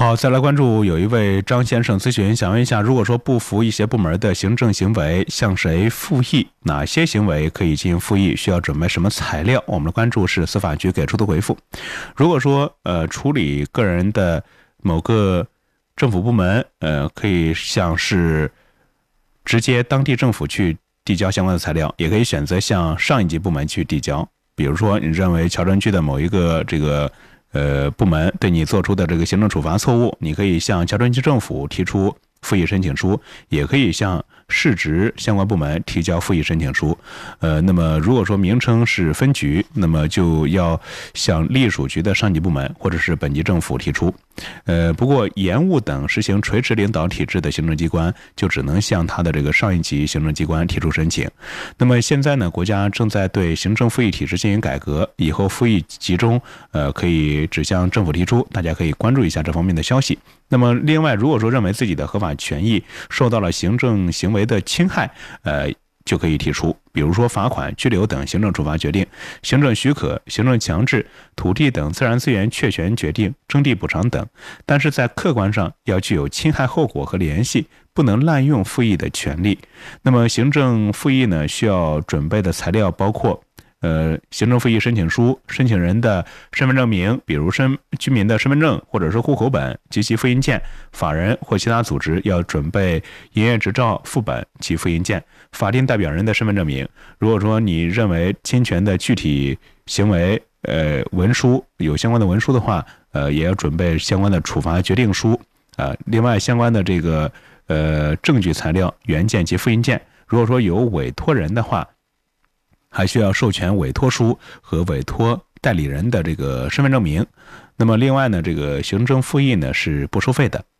好，再来关注有一位张先生咨询，想问一下，如果说不服一些部门的行政行为，向谁复议？哪些行为可以进行复议？需要准备什么材料？我们的关注是司法局给出的回复。如果说处理个人的某个政府部门，可以像是直接当地政府去递交相关的材料，也可以选择向上一级部门去递交。比如说，你认为桥镇区的某一个部门对你做出的这个行政处罚错误，你可以向桥镇区政府提出复议申请书，也可以向市直相关部门提交复议申请书。那么如果说名称是分局，那么就要向隶属局的上级部门或者是本级政府提出。不过延误等实行垂直领导体制的行政机关，就只能向他的这个上一级行政机关提出申请。那么现在呢，国家正在对行政复议体制进行改革，以后复议集中可以只向政府提出，大家可以关注一下这方面的消息。那么另外，如果说认为自己的合法权益受到了行政行为的侵害，就可以提出，比如说罚款、拘留等行政处罚决定、行政许可、行政强制、土地等自然资源确权决定、征地补偿等，但是在客观上要具有侵害后果和联系，不能滥用复议的权利。那么行政复议呢，需要准备的材料包括行政复议申请书、申请人的身份证明，比如居民的身份证或者是户口本及其复印件，法人或其他组织要准备营业执照副本及复印件，法定代表人的身份证明。如果说你认为侵权的具体行为文书有相关的文书的话，也要准备相关的处罚决定书。另外相关的这个证据材料、原件及复印件。如果说有委托人的话，还需要授权委托书和委托代理人的这个身份证明。那么另外呢，这个行政复议呢是不收费的，